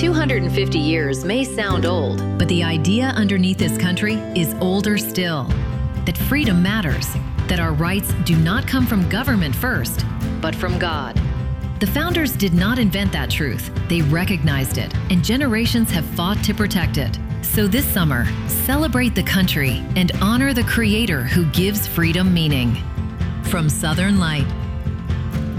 250 years may sound old, but the idea underneath this country is older still. That freedom matters, that our rights do not come from government first, but from God. The founders did not invent that truth. They recognized it, and generations have fought to protect it. So this summer, celebrate the country and honor the Creator who gives freedom meaning. From Southern Light,